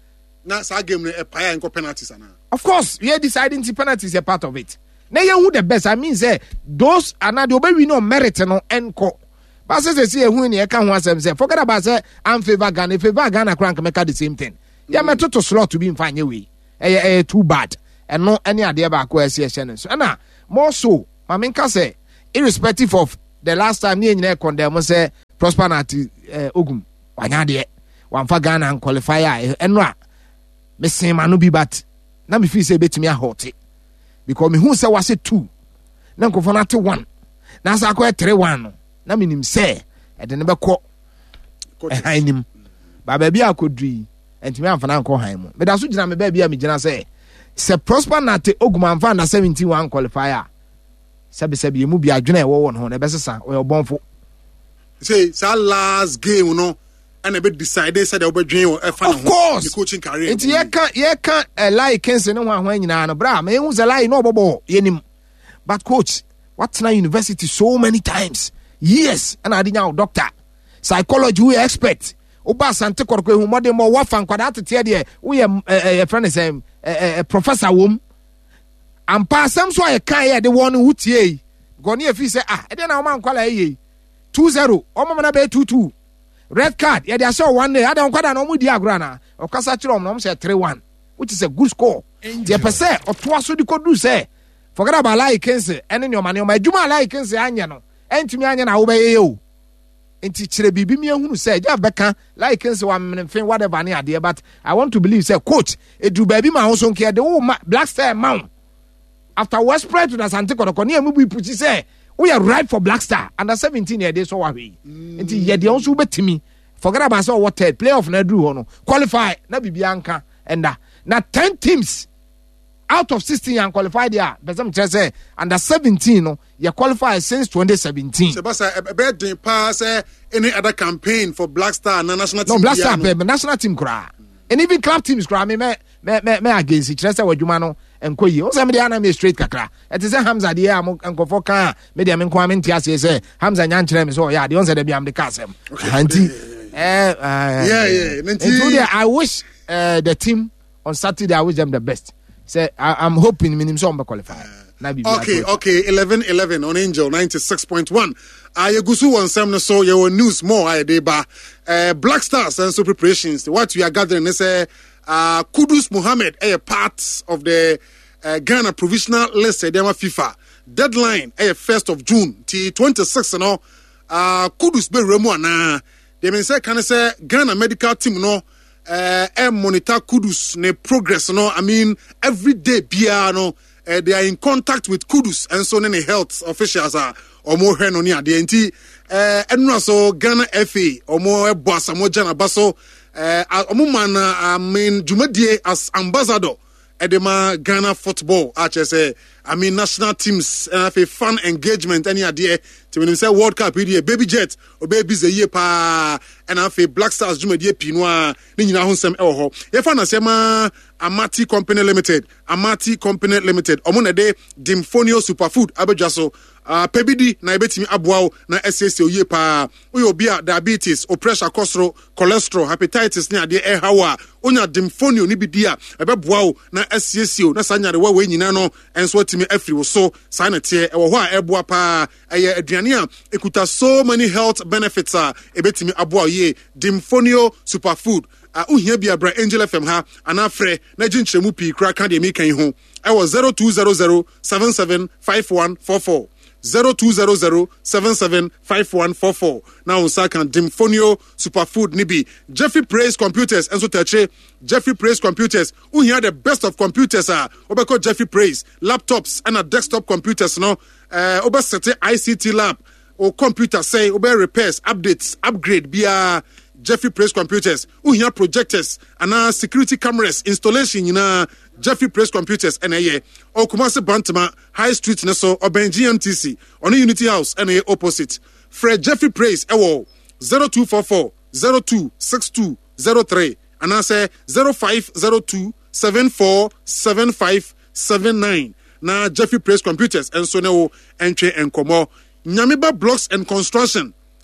na sa game e paya enko penalties ana. Of course, we are deciding the penalties a part of it. Na ye who the best, I mean say those are not the we no merit no enko. But say say who ni e kan ho asem say forget about say am favor Ghana, favor Ghana crank make the same thing. Ya meto to slot to be in fine way. Eh eh too bad. And no any ade ba ko ese ese so. Na more so, ma menka say irrespective of the last time ni nyina condemn say Prosper Nati eh, Ogum wanya de wamfa Ghana and qualifier enra me sema no bi bat na me feel say betimi ahote because me hu say wase two na nkofo na te one na sa akọ three one no na me nim say e de ne be kọ e hanim ba ba bi akodui entimi amfa na nkọ han mu me da so gina me ba bi a me gina say se Prosper Nati Ogum amfa na seventy-one qualifier sabi sabi emu bi adwena e wo wo no na be sesa o bonfo say sa last game no and a bit decided said over dream of course the coaching career. It's ye can't ye can't a lie Kenson no one when you know bra me who's a lie no bobo yenim. But coach, what's na university so many times? Yes, and I didn't know doctor. Psychology we expect. Oba Sante Korko who more than more wafan kwada to tell there we a friend is a professor wom. And pass some so I can't the one who tie. Goni if he say ah I don't know man kwala ye two zero omo na be two two. Red card, yeah, they saw one day. I don't quite know with the agrana or Casachrom, no, say three one, which is a good score. The percent of twice what you could do, say. Forget about like Kense, and in your money, my Juma like Kense Anyano, and to me, I obey you. And teach the baby me who said, yeah, Becca, like Kense, one thing, whatever any idea, but I want to believe, say, coach, it do baby my house on care, the old Black Star Mount. After West Pride to the Santa Cotoconia, we put you say. We are right for Black Star under seventeen years. They saw we. Until ye the also bet me. Forget about so what third playoff na do hono qualify na bibianka and that na ten teams out of sixteen and qualified there. But some say under seventeen no you qualify since twenty seventeen. Sebasa a bad day pass any other campaign for Black Star and national team. No Black Star, no. National team cry. And even club teams cry me me me me against it. Just say what you man and koyi o say me dey na straight kakra it is Hamza dey am nkofo kan me dey me nko am ntia say Hamza nya nkyere me so yeah dey on say dey am the casem anti eh yeah yeah I wish uh, the team on Saturday I wish them the best say I, I'm hoping minimum some be qualify na be okay okay eleven eleven on Angel ninety-six point one ayegusu won sem no so your news more I dey ba uh, Black Stars and so preparations what we are gathering is say Uh, Kudus Mohammed, a part of the uh, Ghana provisional list, uh, FIFA deadline, a first of June, till twenty-sixth. You know, uh, Kudus be remo na. They mean say can I say Ghana medical team no, uh, a monitor Kudus ne progress. No, I mean every day, bia no, uh, they are in contact with Kudus and so many health officials are or more hen on the N T. Uh, and also Ghana F A or more boss or more Jana Basso. Uh, Omuman, I mean, Jumadie as ambassador Edema Ghana football. I say, I mean, national teams and have a fun engagement. Any idea to when you say World Cup, you baby jet or babies a year pa and have a Black Stars Jumadie Pinois. Nina Hunsem Elho. If I say, Amati Company Limited, Amati Company Limited, Omuna de Dimfonio Superfood, Abejaso. Uh, Pebidi na ebetimi aboa na S S O ye pa we obi a diabetes o pressure cholesterol cholesterol hepatitis ne ade e hawa onya dimfonio ni bidia ebeboa na S S O na sanya de wa we nyina no enso atimi afiri wo so sanete e wo ho a eboa pa eye aduane a ekuta so many health benefits a ebetimi aboa ye dimfonio superfood a uhia bia bra Angel F M ha anafre na ginchemu pi kra kan de mi kan ho e wo zero two zero zero seven seven five one four four zero two zero zero seven seven five one four four. Now on second Dimfonio Superfood Nibi Jeffrey Praise Computers and so teche Jeffrey Praise Computers who here the best of computers are Obeko Jeffrey Praise laptops and a desktop computers no uh Obesete I C T lab or computer say Obe repairs updates upgrade via Jeffrey Praise Computers who here projectors and uh, security cameras installation in uh, Jeffrey Praise Computers and a year or Kumasi Bantama High Street Neso or Ben G M T C on a Unity House and a opposite Fred Jeffrey Praise Ewo zero two four four zero two six two zero three and I say zero five zero two seven four seven five seven nine na Jeffrey Praise Computers and so no entry and komo Nyamiba Blocks and Construction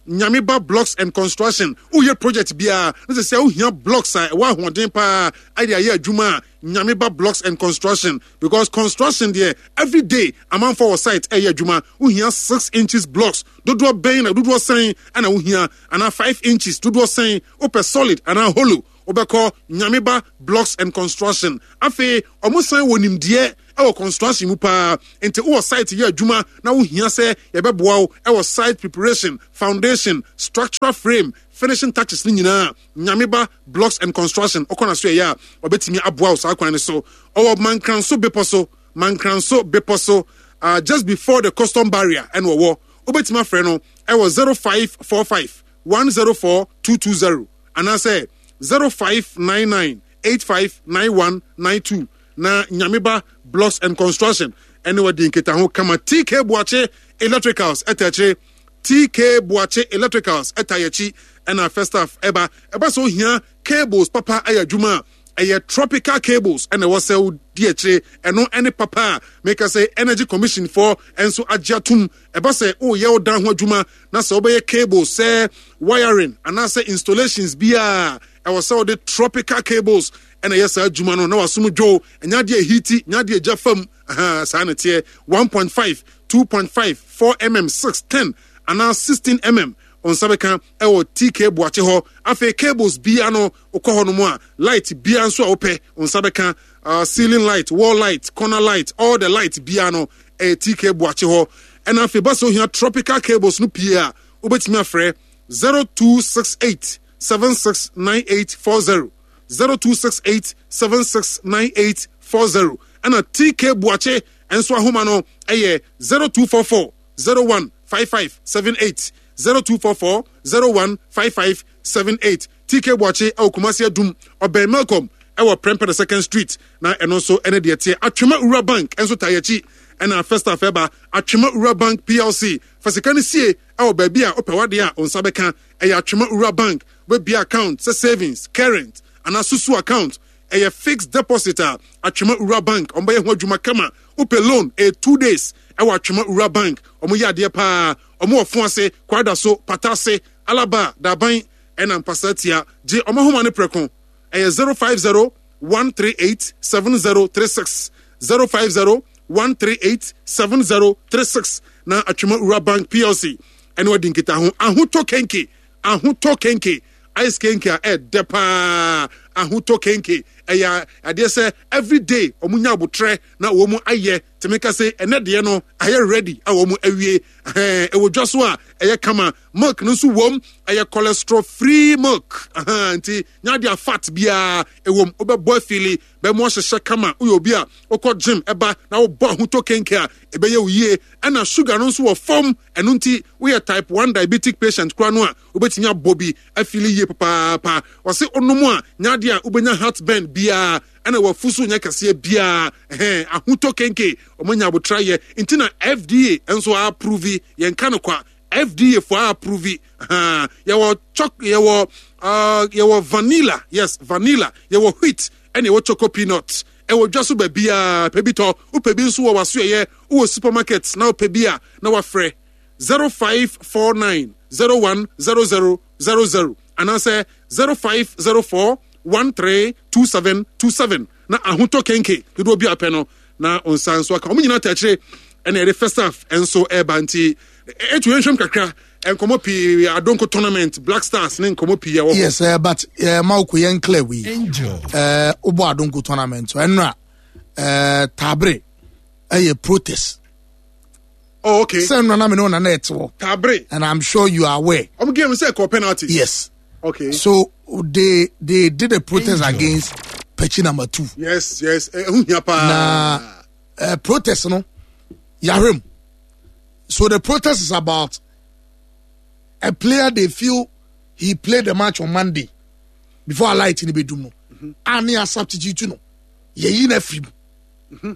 Nyamiba Blocks and Construction. Uye project bia. Nse say uhia blocks a wa hoden pa idea ye adwuma Nyamiba Blocks and Construction, because construction there every day among for site e adwuma uhia six inches blocks. Dodo ben na dodo saying and uhia and five inches dodo saying open solid and hollow. Obeko Nyamiba Blocks and Construction. Afe omo san wonim de our construction mu pa into our site here adwuma na wo hia se ye beboa our site preparation, foundation, structural frame, finishing touches ni nyina Nyamiba Blocks and Construction okona so ya obetimi aboa so akwan so our Mankranso beposo Mankranso beposo uh, just before the custom barrier and wo wo obetimi afre no e was zero five four five one zero four two two zero and I say zero five nine nine eight five nine one nine two na Nyamiba Blocks and Construction anyway din kita ho kama T K Boache Electricals etache T K Boache Electricals etayechi and our first staff eba eba so here cables papa ayadwuma aye tropical cables and was sell diache and no any papa make us say energy commission for and so ajatum eba say oh ye odan ho adwuma na say obey cables say wiring and na say installations bia I was saw the tropical cables and yes adwuma no na wasum dwo nya de heati nya de jafam aha sanete one point five two point five four millimeters six ten and now sixteen millimeters on sabeka e wo T K Boache ho afa cables bia no okoho no mu a light bia nso a ope on sabeka uh, ceiling light, wall light, corner light, all the light bia no e T K Boache ho and afa baso here tropical cables no pia obetimi afre zero two six eight seven six nine eight four zero zero two six eight seven six nine eight four zero and a T K Boache and so ahoma no eye zero two four four zero one five five seven eight zero two four four zero one five five seven eight T K Boache au Kumasi Adum Obey Malcolm our Prempeh the second street na and also ene de tie Atwema Ura Bank enso tayechi and our first of eba Atwema Ura Bank P L C fasikani sie our baby a opewade a onsabeka e Atwema Ura Bank we be account say savings current and asusu account a fixed depositor Atwema Ura Bank omba ye ho adwuma kama ope loan a two days e wa Atwema Ura Bank omo ya de pa omo ofo ase kwada so patase alaba daban enam pasatia je omo homa ne prekon e zero five zero one three eight seven zero three six zero five zero one three eight seven zero three six na Atwema Ura Bank P L C ene wadi nkita ho ahuto kenke ahuto kenke ice kenke e depa ahuto kenke eya ade say every day omunya abotre na wo mu aye temeka say ene de no aye ready a wo mu awie eh e wo dwaso a eye kama milk no so wom aye cholesterol free milk aha nti nya de fat bia e wom obebo afili be mo hye kama uyo obi a okọ gym eba na wo bo ahuto kenke a e be ye uye ana sugar no so wo form eno nti we type one diabetic patient kra no a obetinya bobi afili ye papa pa wo se onomu a nya de a ubenya heartburn bia ana wa fusu nya kase bia eh ahuto kenke omanya abotra ye ntina F D A enso approve ye nka no kwa F D A for approve ha ye wo choc ye wo uh ye wo vanilla yes vanilla ye wo wheat and ye wo choco peanut e wo dwaso ba bia pebito upebi nso wo waso ye wo supermarket na pebia na wa frɛ zero five four nine zero one zero zero zero zero and I say zero five zero four one three two seven two seven na ahuto kenke do bi apeno na onsan so aka omo nyina tachire and the first half enso ebanti etu enhwem kakra enkomo pi adonko tournament Black Stars ne enkomo pi ya wo yes uh, but uh, mauko yen clear we uh obo adonko tournament so enra uh tabre a protest. Oh, okay. Same no na me no na na etwo tabre and I'm sure you are aware omo game say call penalty. Yes. Okay. So they they did a protest Angel. against Pechi number two. Yes, yes. Uh, na uh, protest no Yarim. So the protest is about a player they feel he played the match on Monday before I light in the bedroom no. Mm-hmm. And he has substitute no. Ye in a free. Mm-hmm.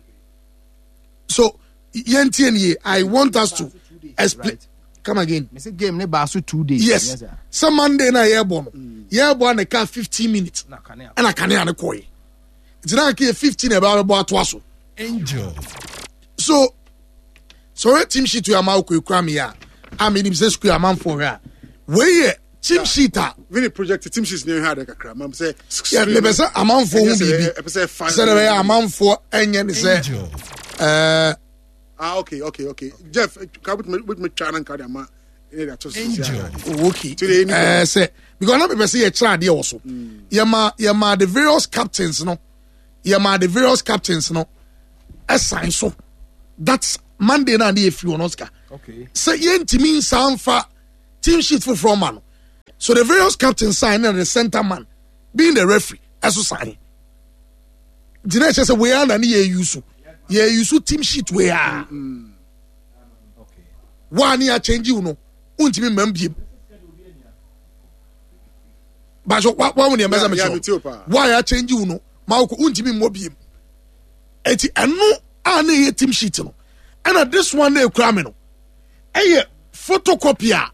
So Yentieni, I want us to explain. Come again. Me say game ne ba so two days. Yes. yes Some Monday na yearborn. Mm. Yearborn na ka fifteen minutes. Na kane. Na kane na koi. It's na ke fifteen e ba bo atwaso. Angel. So so team sheet to amau ko kura me ya. I mean him say school amount for her. where team sheet a really project team sheet near had kakra mam say yeah le be say amanfo hu bibi say le be amanfo enye ne say eh ah okay okay okay Jeff ka with me with me try and carry am in that just okay eh say because na be say ye try dey also ye ma ye ma the various captains no ye ma the various captains no assign so that's Monday na dey free on Oscar okay say ye ntimi nsanfa team sheet for from man. So the various captains sign and the center man being the referee as to sign. The next says we are and ye use ye use team sheet we are. Okay. One year change you know. Untimi membi. But what what when you measure why I change you know. Mauko untimi mobi. Eti eno ane ye team sheet no. And this one they cram no. Eye photocopier.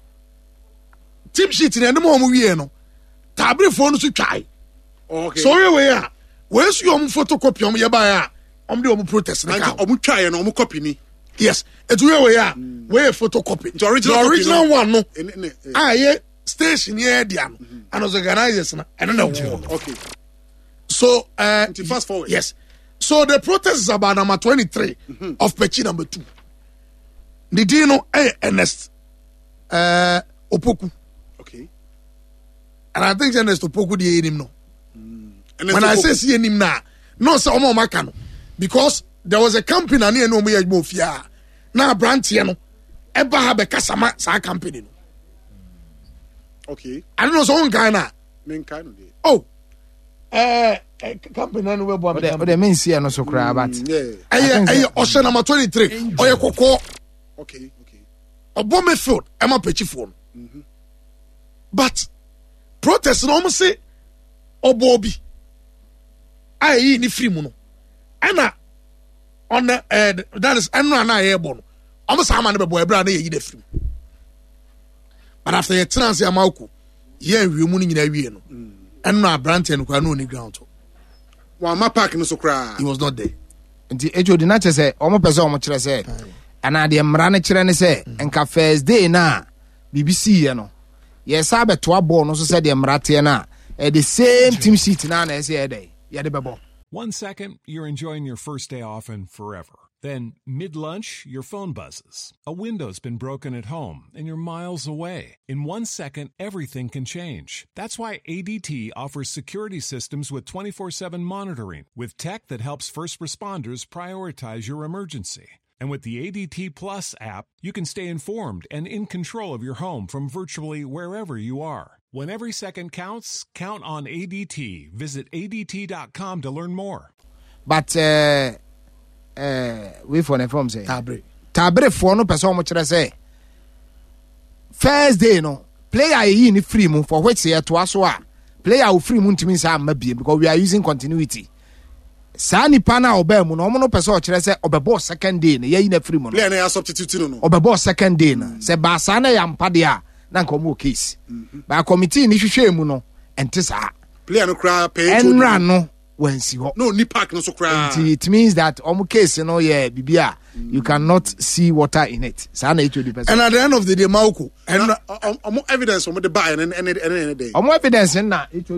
Team sheet in any more we no. Tabri phone to try. Okay. So here we are. Where's your photocopy on your buyer? On the protest. I'm try and I'm copy ni. Yes. It's where we are. Where photocopy. The original, the original copy, one no. In, in, in, ah yeah. Station here diam. Mm-hmm. And as organizers na. And then okay. So uh fast forward. Yes. So the protest is about number twenty-three mm-hmm. of Pechi number two. The Dino A Ernest uh Opoku. Okay. And I think Ernest Opoku di him no. Mm. When I say see him now, no say omo maka no, because there was a company na no mo yagbo fia. Na branch here no. Eba ha be kasama sa company no. Okay. I don't know so on guy na. Men kind of dey. Oh. Eh uh, company na no we bo. But the men see no so cry but. Yeah. Eh eh Osha number twenty-three. Oye koko. Okay, okay. Obome field, Emma Pechi phone. Mhm. But protest no mo say obobi ai ni free mu no ana on the uh, that is eno na ye bo no omo sa ma ne bebo ebra na ye yi da free but after ye trans ya mauku ye awie mu no nyina awie no eno abrante no kwa no ni ground to wa ma park no so kra he was not there nti ejo di na che say omo pese omo kire say ana de mra ne kire ne say enka first day na B B C ye no yes I bet to ball no so said the mrate na eh the same team sheet na na say day ya de bebo. One second you're enjoying your first day off and forever. Then mid-lunch your phone buzzes. A window's been broken at home and you're miles away. In one second everything can change. That's why A D T offers security systems with twenty-four seven monitoring with tech that helps first responders prioritize your emergency. And with the A D T Plus app, you can stay informed and in control of your home from virtually wherever you are. When every second counts, count on A D T. Visit A D T dot com to learn more. But, uh, uh, we for the form say, Tabre. Tabre for no person much say. First day, no, player in free moon for which say to us, player who free moon to me, maybe because we are using continuity. Saa nipa na oba mu no omo no pese o kire se obebo second day na ye na free mu no player na substitute no obebo second day na se ba saa na ya mpa de a na nko mo case ba committee ni hwehwe mu no ente saa player no kra pay to enra no wansi ho no ni park no so kra it means that omo case no ye bibia you cannot see water in it saa na echo di person and at the end of the day mauko and omo evidence omo the buy and and and day omo evidence na